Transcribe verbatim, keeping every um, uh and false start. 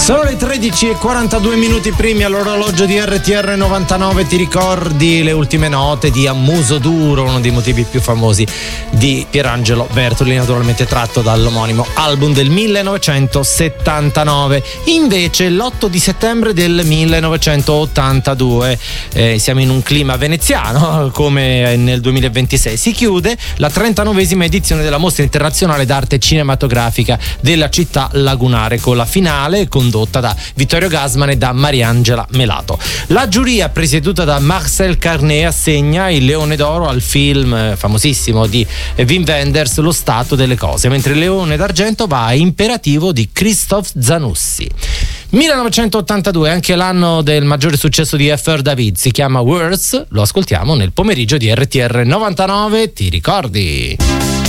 Sono le tredici e quarantadue minuti primi all'orologio di R T R novantanove. Ti ricordi le ultime note di Ammuso Duro, uno dei motivi più famosi di Pierangelo Bertoli, naturalmente tratto dall'omonimo album del millenovecentosettantanove. Invece l'otto di settembre del millenovecentottantadue, eh, siamo in un clima veneziano come nel duemilaventisei, si chiude la trentanovesima edizione della Mostra Internazionale d'Arte Cinematografica della città lagunare, con la finale condotta da Vittorio Gassman e da Mariangela Melato. La giuria, presieduta da Marcel Carné, assegna il Leone d'Oro al film famosissimo di Wim Wenders, Lo stato delle cose, mentre il Leone d'Argento va a Imperativo di Christophe Zanussi. millenovecentottantadue, anche l'anno del maggiore successo di F R David, si chiama Words, lo ascoltiamo nel pomeriggio di R T R novantanove. Ti ricordi?